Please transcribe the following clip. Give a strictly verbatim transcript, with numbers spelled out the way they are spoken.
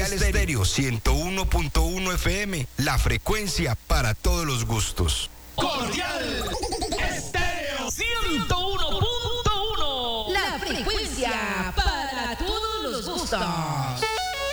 Cordial Estéreo ciento uno punto uno F M, la frecuencia para todos los gustos. Cordial Estéreo ciento uno punto uno, la frecuencia para todos los gustos.